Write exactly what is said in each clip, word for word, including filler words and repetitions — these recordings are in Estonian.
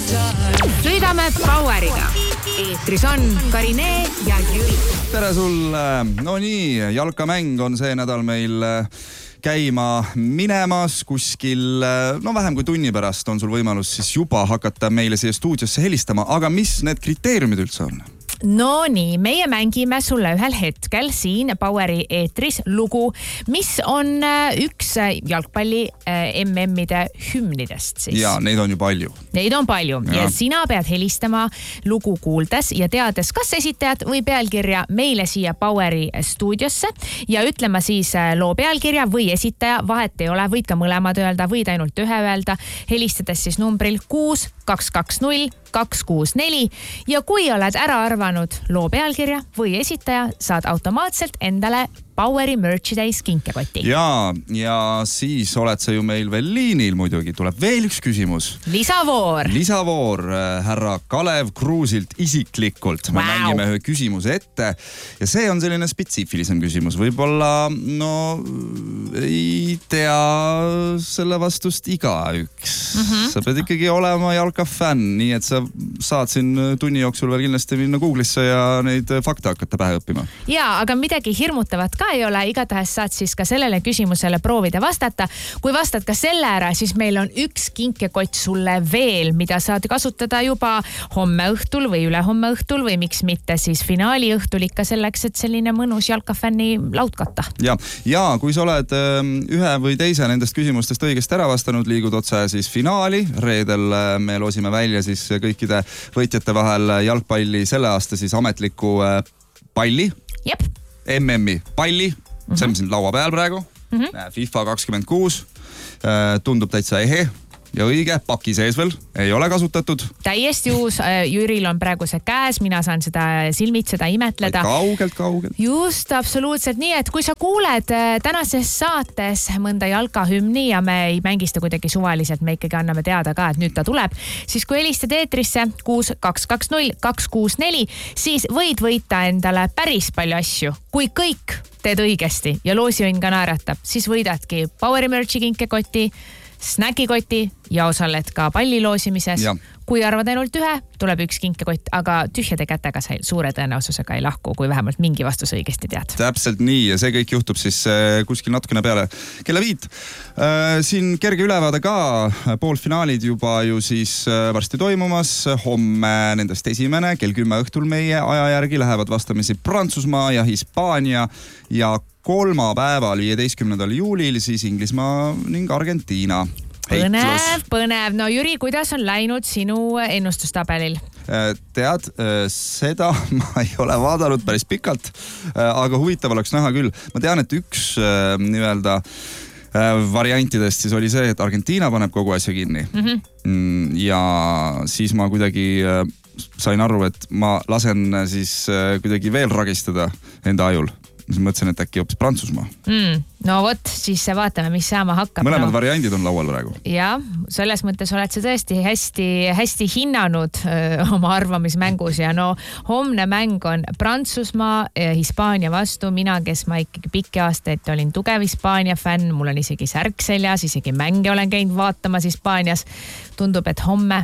Sõidame Poweriga. Eetris on Karine ja Jüri. Tere sulle! No nii, jalkamäng on see nädal meil käima minemas kuskil, no vähem kui tunni pärast on sul võimalus siis juba hakata meile siia stuudiosse helistama, aga mis need kriteeriumid üldse on? No nii, meie mängime sulle ühel hetkel siin Poweri eetris lugu, mis on üks jalgpalli M M-ide hümnidest siis. Ja, neid on ju palju. Neid on palju ja, ja sina pead helistama lugu kuuldes ja teades kas esitajad või pealkirja meile siia Poweri stuudiosse ja ütlema siis loo pealkirja või esitaja, vahet ei ole, võid ka mõlemad öelda, võid ainult ühe öelda, helistades siis numbril kuus kaks kaks null kaks kuus neli ja kui oled ära arvanud loo pealkirja või esitaja, saad automaatselt endale Poweri merchandise kinkekoti. Ja, ja siis oled sa ju meil veel liinil muidugi. Tuleb veel üks küsimus. Lisavoor. Lisavoor härra Kalev Kruusilt isiklikult. Me wow. mängime ühe küsimuse ette ja see on selline spetsiifilisem küsimus. Võib-olla, no, ei tea selle vastust igaüks. Mm-hmm. Sa pead ikkagi olema jalkafänn, nii et sa saad siin tunni jooksul veel kindlasti minna Google'isse ja neid fakte hakata pähe õppima. Ja, aga midagi hirmutavat ka ei ole, igatahes saad siis ka sellele küsimusele proovida vastata. Kui vastad ka selle ära, siis meil on üks kinkekott sulle veel, mida saad kasutada juba homme õhtul või ülehomme õhtul või miks mitte siis finaali õhtul ikka selleks, et selline mõnus jalkafänni laudkatta. Ja, ja kui sa oled ühe või teise nendest küsimustest õigesti ära vastanud, liigud otse siis finaali. Reedel me loosime välja siis kõikide võitjate vahel jalgpalli selle aasta siis ametliku palli. Jep. M M-i palli, see on siin laua peal praegu, mm-hmm. FIFA kakskümmend kuus, tundub täitsa ehe ja õige, paki sees veel, ei ole kasutatud. Täiesti uus, Jüril on praegu see käes, mina saan seda silmitseda, imetleda. Kaugelt, kaugelt. Just, absoluutselt nii, et kui sa kuuled tänases saates mõnda jalkahümni ja me ei mängista kuidagi suvaliselt, me ikkagi anname teada ka, et nüüd ta tuleb, siis kui helistad eetrisse kuus kaks kaks null kaks kuus neli, siis võid võita endale päris palju asju. Kui kõik teed õigesti ja loosiõnn ka naeratab, siis võidadki Poweri merchi kinkekoti, snäkikoti ja osaled ka palli loosimises. Ja. Kui arvad ainult ühe, tuleb üks kinkekott, aga tühjade kätega sa suure tõenäosusega ei lahku, kui vähemalt mingi vastus õigesti tead. Täpselt nii ja see kõik juhtub siis kuskil natukene peale kella viit. Siin kerge ülevaade ka, poolfinaalid juba ju siis varsti toimumas. Homme nendest esimene, kell kümme õhtul meie aja järgi lähevad vastamisi Prantsusmaa ja Hispaania ja kolmapäeval viieteistkümnendal juulil siis Inglismaa ning Argentiina. Põnev, põnev. No Jüri, kuidas on läinud sinu ennustustabelil? Tead, seda ma ei ole vaadanud päris pikalt, aga huvitav oleks näha küll. Ma tean, et üks nii-öelda variantidest siis oli see, et Argentiina paneb kogu asja kinni. Mm-hmm. Ja siis ma kuidagi sain aru, et ma lasen siis kuidagi veel ragistada enda ajul. Siis mõtlesin, et äkki hoopis Prantsusmaa. Mm, no vot, siis vaatame, mis saama hakkab. Mõlemad no. variandid on laual praegu. Ja, selles mõttes oled sa tõesti hästi, hästi hinnanud öö, oma arvamismängus ja no homne mäng on Prantsusmaa ja Hispaania vastu. Mina, kes ma ikkagi pikki aastaid olin tugev Hispaania fänn, mul on isegi särk seljas, isegi mänge olen käinud vaatamas Hispaanias. Tundub, et homme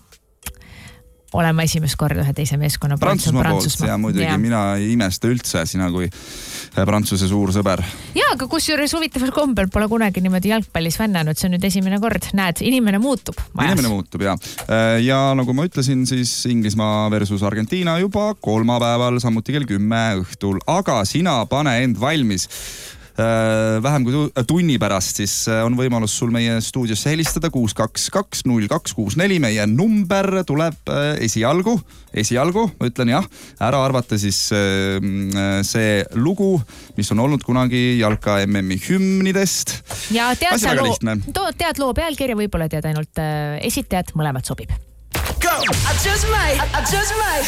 olema esimest korda ühe teise meeskonna Prantsusmaa poolt ja muidugi ja. Mina ei imesta üldse sina kui Prantsuse suur sõber. Ja, aga kusjuures huvitaval kombel pole kunagi niimoodi jalgpallis fännanud, see on nüüd esimene kord. Näed, inimene muutub. Majas. Inimene muutub, ja. Ja nagu ma ütlesin, siis Inglismaa versus Argentiina juba kolmapäeval, samuti kell kümme õhtul. Aga sina pane end valmis. Vähem kui tunni pärast siis on võimalus sul meie stuudiosse helistada kuus kaks kaks null kaks kuus neli. Meie number tuleb esialgu, esialgu, ma ütlen jah, ära arvata siis see lugu, mis on olnud kunagi jalka M M-i hümnidest. Ja tead, sa loo, tead loo pealkirja, võib-olla tead ainult esitajad, mõlemad sobib. Go! I just might, I just might.